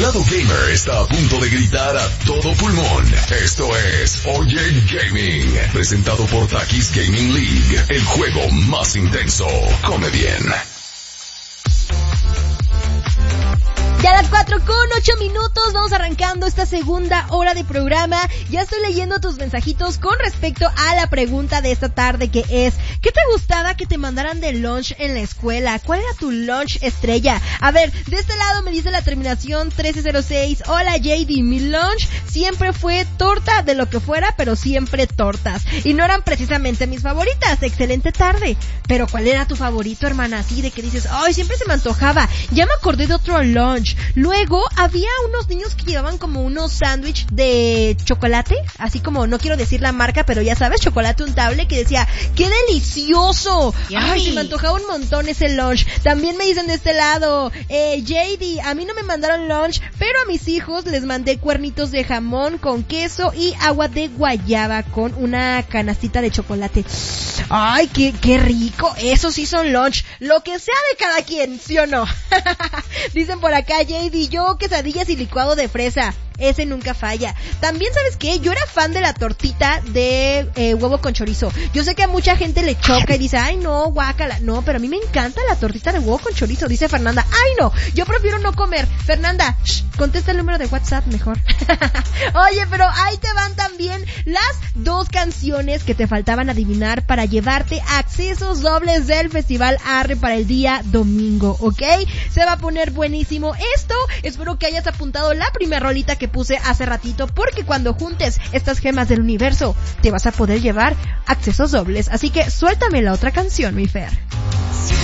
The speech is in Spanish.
lado gamer está a punto de gritar a todo pulmón. Esto es Oye Gaming, presentado por Takis Gaming League, el juego más intenso. Come bien. Ya a las 4:08, vamos arrancando esta segunda hora de programa. Ya estoy leyendo tus mensajitos con respecto a la pregunta de esta tarde, que es: ¿qué te gustaba que te mandaran de lunch en la escuela? ¿Cuál era tu lunch estrella? A ver, de este lado me dice la terminación 1306. Hola JD, mi lunch siempre fue torta de lo que fuera, pero siempre tortas. Y no eran precisamente mis favoritas. Excelente tarde. Pero ¿cuál era tu favorito, hermana? Así de que dices, ay, siempre se me antojaba. Ya me acordé de otro lunch. Luego había unos niños que llevaban como unos sándwich de chocolate, así como, no quiero decir la marca, pero ya sabes, chocolate untable, que decía, ¡qué delicioso! Ay, se me antojaba un montón ese lunch. También me dicen de este lado, JD, a mí no me mandaron lunch, pero a mis hijos les mandé cuernitos de jamón con queso y agua de guayaba con una canastita de chocolate. Ay, qué rico. Esos sí son lunch. Lo que sea de cada quien, ¿sí o no? Dicen por acá, JD, yo quesadillas y licuado de fresa. Ese nunca falla. También, ¿sabes qué? Yo era fan de la tortita de huevo con chorizo. Yo sé que a mucha gente le choca y dice, ay no, guácala. No, pero a mí me encanta la tortita de huevo con chorizo, dice Fernanda. Ay no, yo prefiero no comer. Fernanda, contesta el número de WhatsApp mejor. Oye, pero ahí te van también las dos canciones que te faltaban adivinar para llevarte accesos dobles del Festival Arre para el día domingo, ¿ok? Se va a poner buenísimo esto. Espero que hayas apuntado la primera rolita que puse hace ratito, porque cuando juntes estas gemas del universo te vas a poder llevar accesos dobles. Así que suéltame la otra canción, mi Fer.